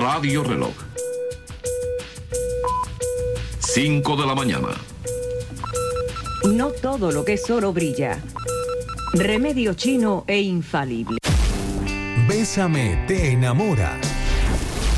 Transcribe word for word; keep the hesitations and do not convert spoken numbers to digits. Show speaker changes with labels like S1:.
S1: Radio Reloj. cinco de la mañana.
S2: No todo lo que es oro brilla. Remedio chino e infalible.
S3: Bésame te enamora.